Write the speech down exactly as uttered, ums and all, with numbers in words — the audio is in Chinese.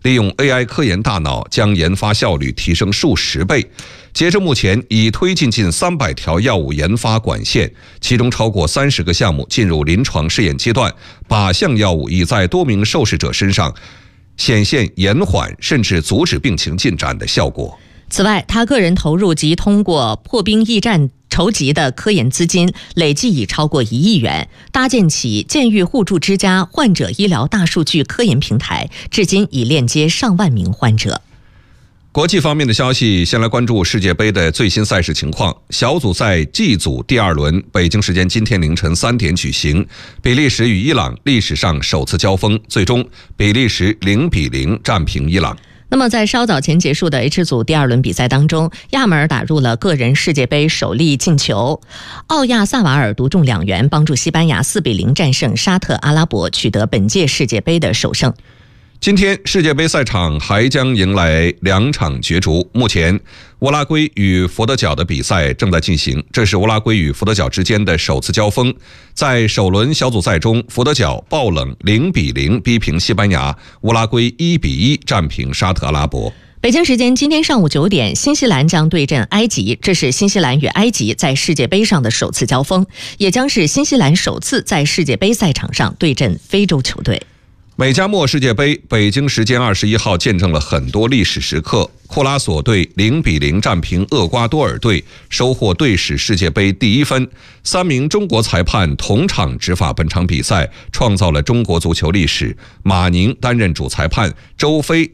利用 A I 科研大脑将研发效率提升数十倍。截至目前，已推进近三百条药物研发管线，其中超过三十个项目进入临床试验阶段，八项药物已在多名受试者身上显现延缓甚至阻止病情进展的效果。 此外，他个人投入及通过破冰驿站筹集的科研资金累计已超过一亿元，搭建起健愈互助之家患者医疗大数据科研平台，至今已链接上万名患者。 国际方面的消息，先来关注世界杯的最新赛事情况。小组赛 G 组第二轮，北京时间今天凌晨三点举行，比利时与伊朗历史上首次交锋，最终比利时零比零战平伊朗。 那么在稍早前结束的 H 组第二轮比赛当中，亚马尔打入了个人世界杯首粒进球，奥亚萨瓦尔独中两元，帮助西班牙四比零战胜沙特阿拉伯，取得本届世界杯的首胜。 今天世界杯赛场还将迎来两场角逐，目前乌拉圭与佛得角的比赛正在进行，这是乌拉圭与佛得角之间的首次交锋。在首轮小组赛中，佛得角爆冷零比零逼平西班牙，乌拉圭一比一战平沙特阿拉伯。 北京时间今天上午九点，新西兰将对阵埃及，这是新西兰与埃及在世界杯上的首次交锋，也将是新西兰首次在世界杯赛场上对阵非洲球队。 美加墨世界杯，北京时间二十一号见证了很多历史时刻。库拉索队零比零战平厄瓜多尔队，收获队史世界杯第一分。三名中国裁判同场执法本场比赛，创造了中国足球历史。马宁担任主裁判，周飞